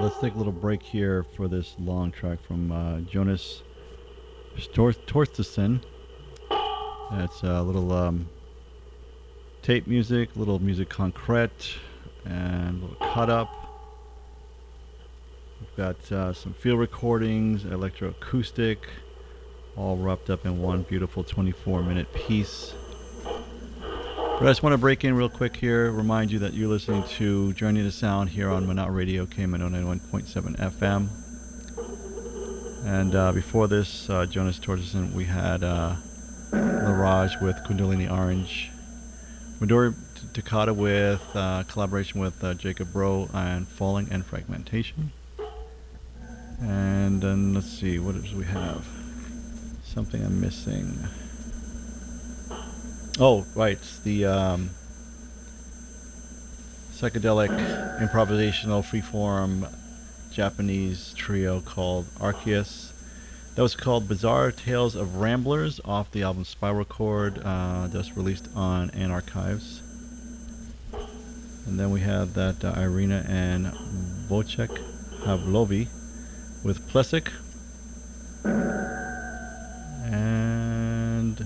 let's take a little break here for this long track from Jonas Torstensson. It's a little tape music, a little music concrete, and a little cut up. We've got some field recordings, electroacoustic, all wrapped up in one beautiful 24-minute piece. But I just want to break in real quick here, remind you that you're listening to Journey to Sound here on Manat Radio, KMNO 91.7 FM. And before this, Jonas Torstensson, we had Laraj with Kundalini Orange, Midori Takata with collaboration with Jacob Bro and Falling and Fragmentation. And then let's see, what do we have? Something I'm missing. Oh, right, the psychedelic improvisational freeform Japanese trio called Arceus. That was called Bizarre Tales of Ramblers off the album Spiral Chord, just released on Anarchives. And then we had that Irina and Wojciech Havlovi with Plesic. And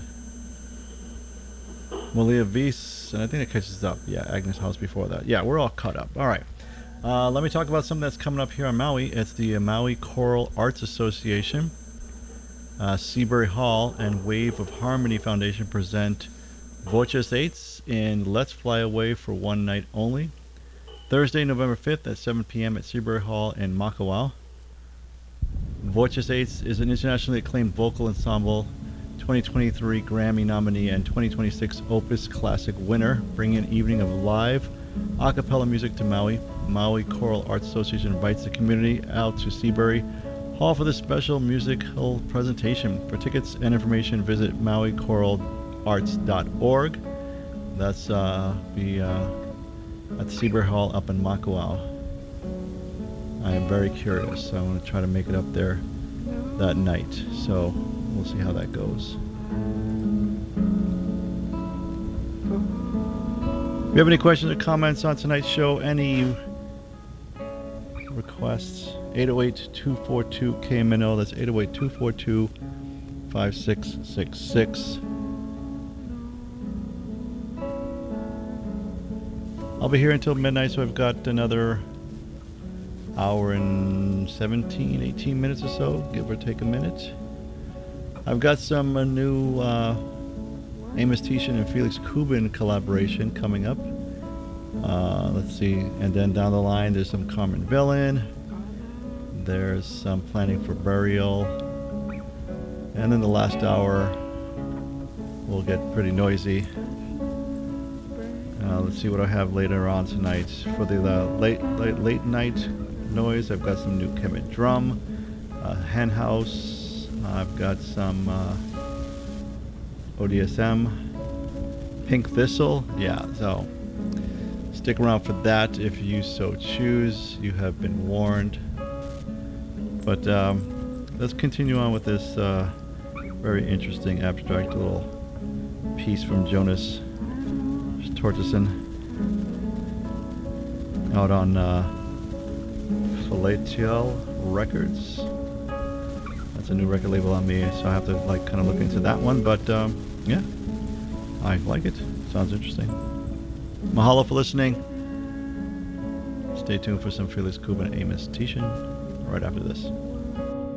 Malia Vies, and I think it catches up. Yeah, Agnes House before that. Yeah, we're all caught up. All right. Let me talk about something that's coming up here on Maui. It's the Maui Choral Arts Association. Seabury Hall and Wave of Harmony Foundation present Voces Eights in Let's Fly Away for one night only. Thursday, November 5th at 7 p.m. at Seabury Hall in Makawao. Voces Eights is an internationally acclaimed vocal ensemble, 2023 Grammy nominee and 2026 Opus Classic winner, bringing an evening of live a cappella music to Maui. Maui Choral Arts Association invites the community out to Seabury Hall for this special musical presentation. For tickets and information, visit mauichoralarts.org. That's be at Seabury Hall up in Makawao. I am very curious. I want to try to make it up there that night. So we'll see how that goes. If you have any questions or comments on tonight's show, any requests, 808-242-KMNO. That's 808-242-5666. I'll be here until midnight, so I've got another hour and 17, 18 minutes or so, give or take a minute. I've got some new Amos Tishan and Felix Kubin collaboration coming up. Let's see, and then down the line there's some Carmen Villain, there's some Planning for Burial, and then the last hour will get pretty noisy. Let's see what I have later on tonight. For the late night noise, I've got some new Kemet Drum, Hen House, I've got some ODSM, Pink Thistle. Yeah, so stick around for that if you so choose. You have been warned. But let's continue on with this very interesting abstract little piece from Jonas Torstensson out on Solatial Records. That's a new record label on me, so I have to like kind of look into that one. But yeah, I like it. Sounds interesting. Mahalo for listening. Stay tuned for some Felix Kubin and Amos Tishan right after this.